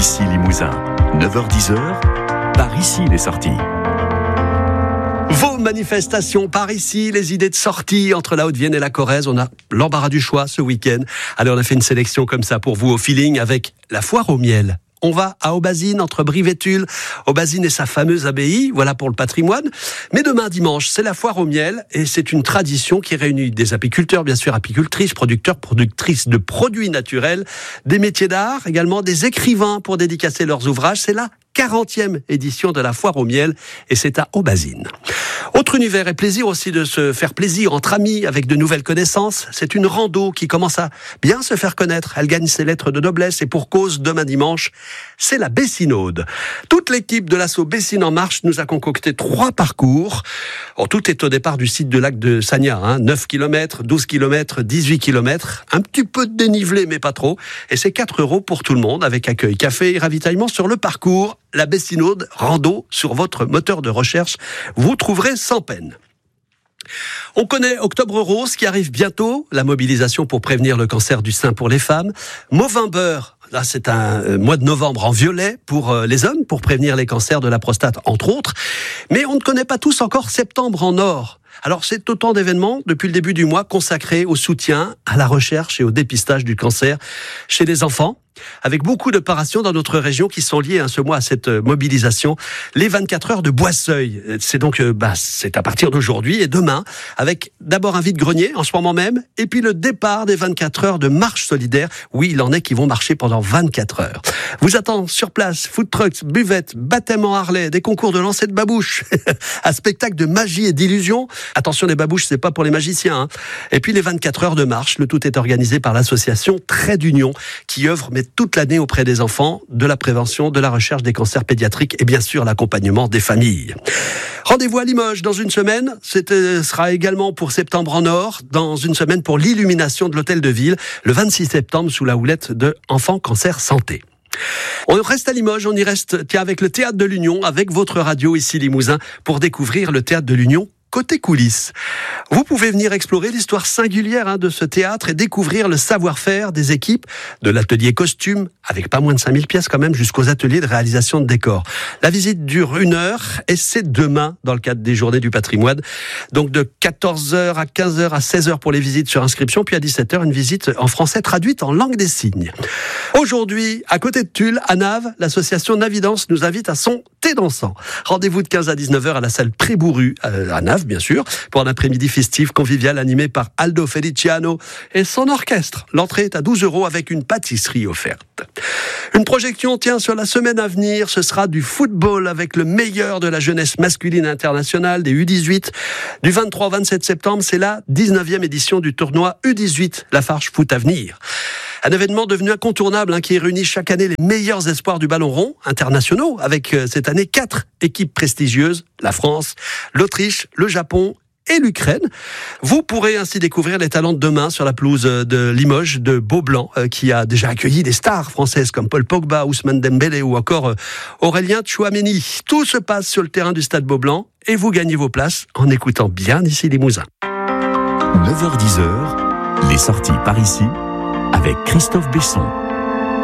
Ici Limousin, 9h-10h, par ici les sorties. Vos manifestations par ici, les idées de sortie entre la Haute-Vienne et la Corrèze, on a l'embarras du choix ce week-end. Allez, on a fait une sélection comme ça pour vous au feeling avec la foire au miel. On va à Aubazine, entre Brive et Tulle. Aubazine et sa fameuse abbaye, voilà pour le patrimoine. Mais demain, dimanche, c'est la foire au miel et c'est une tradition qui réunit des apiculteurs, bien sûr, apicultrices, producteurs, productrices de produits naturels, des métiers d'art, également des écrivains pour dédicacer leurs ouvrages. C'est la 40e édition de la foire au miel et c'est à Aubazine. Autre univers et plaisir aussi de se faire plaisir entre amis avec de nouvelles connaissances. C'est une rando qui commence à bien se faire connaître. Elle gagne ses lettres de noblesse et pour cause, demain dimanche, c'est la Bessinaude. Toute l'équipe de l'assaut Bessines en marche nous a concocté 3 parcours. Tout est au départ du site de lac de Sagna, 9 km, 12 km, 18 km. Un petit peu de dénivelé, mais pas trop. Et c'est 4 € pour tout le monde avec accueil, café et ravitaillement sur le parcours. La Bessinaude rando sur votre moteur de recherche. Vous trouverez sans peine. On connaît Octobre Rose qui arrive bientôt, la mobilisation pour prévenir le cancer du sein pour les femmes. Movember, là c'est un mois de novembre en violet pour les hommes, pour prévenir les cancers de la prostate entre autres. Mais on ne connaît pas tous encore Septembre en or. Alors c'est autant d'événements depuis le début du mois consacrés au soutien, à la recherche et au dépistage du cancer chez les enfants. Avec beaucoup d'opérations dans notre région qui sont liées ce mois à cette mobilisation. Les 24 heures de Boisseuil, c'est donc c'est à partir d'aujourd'hui et demain, avec d'abord un vide-grenier en ce moment même, et puis le départ des 24 heures de marche solidaire. Oui, il en est qui vont marcher pendant 24 heures. Vous attend sur place, food trucks, buvettes, baptême en Harley, des concours de lancer de babouches, un spectacle de magie et d'illusion. Attention, les babouches, c'est pas pour les magiciens. Et puis les 24 heures de marche, le tout est organisé par l'association Trait d'Union, qui œuvre toute l'année auprès des enfants, de la prévention, de la recherche des cancers pédiatriques et bien sûr l'accompagnement des familles. Rendez-vous à Limoges dans une semaine. Ce sera également pour Septembre en or, dans une semaine pour l'illumination de l'hôtel de ville, le 26 septembre sous la houlette de Enfants Cancer Santé. On reste à Limoges, on y reste avec le Théâtre de l'Union, avec votre radio ici Limousin, pour découvrir le Théâtre de l'Union côté coulisses. Vous pouvez venir explorer l'histoire singulière de ce théâtre et découvrir le savoir-faire des équipes, de l'atelier costume, avec pas moins de 5000 pièces quand même, jusqu'aux ateliers de réalisation de décors. La visite dure 1 heure et c'est demain dans le cadre des Journées du patrimoine. Donc de 14h à 15h à 16h pour les visites sur inscription, puis à 17h une visite en français traduite en langue des signes. Aujourd'hui, à côté de Tulle, à Naves, l'association Navidance nous invite à son thé dansant. Rendez-vous de 15 à 19h à la salle Prébourru, à Naves bien sûr, pour un après-midi festif convivial animé par Aldo Feliciano et son orchestre. L'entrée est à 12 € avec une pâtisserie offerte. Une projection sur la semaine à venir, ce sera du football avec le meilleur de la jeunesse masculine internationale, des U18. Du 23 au 27 septembre, c'est la 19e édition du tournoi U18 Lafarge Foot Avenir. Un événement devenu incontournable qui réunit chaque année les meilleurs espoirs du ballon rond internationaux avec cette année 4 équipes prestigieuses, la France, l'Autriche, le Japon et l'Ukraine. Vous pourrez ainsi découvrir les talents de demain sur la pelouse de Limoges, de Beaublanc, qui a déjà accueilli des stars françaises comme Paul Pogba, Ousmane Dembélé ou encore Aurélien Tchouaméni. Tout se passe sur le terrain du stade Beaublanc et vous gagnez vos places en écoutant bien ici Limousin. 9h-10h, les sorties par ici avec Christophe Besson.